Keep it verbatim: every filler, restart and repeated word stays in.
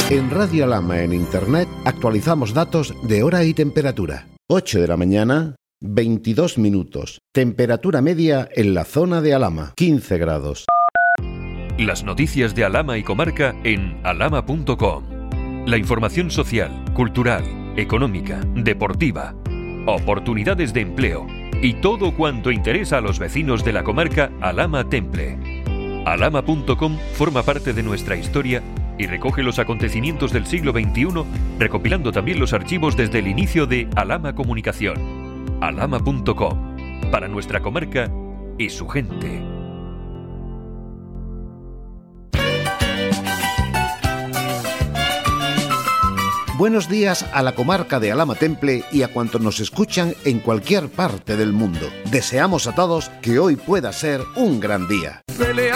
En Radio Alhama en Internet actualizamos datos de hora y temperatura. ocho de la mañana, veintidós minutos. Temperatura media en la zona de Alhama, quince grados. Las noticias de Alhama y comarca en alhama punto com. La información social, cultural, económica, deportiva, oportunidades de empleo y todo cuanto interesa a los vecinos de la comarca Alhama Temple. alhama punto com forma parte de nuestra historia y recoge los acontecimientos del siglo veintiuno, recopilando también los archivos desde el inicio de Alhama Comunicación. alhama punto com, para nuestra comarca y su gente. Buenos días a la comarca de Alhama Temple y a cuantos nos escuchan en cualquier parte del mundo. Deseamos a todos que hoy pueda ser un gran día.